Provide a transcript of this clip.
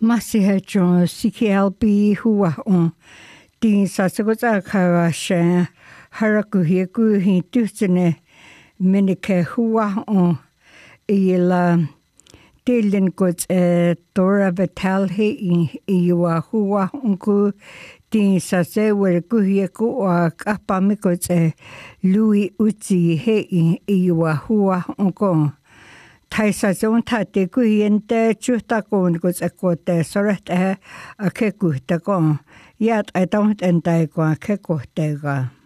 Masihajon CKLB hua on din sasagota karasha harakuhiku hintusene minike hua on ila Dylan gods Dora Vital he iwa hua unku din sase wer kuhiku wa kapamikots Louis Uzi he iwa hua unko Taisa zon tate kuhiente chuhtakon gods akote soret akekuhtakon yat I don't endai kwa kekotega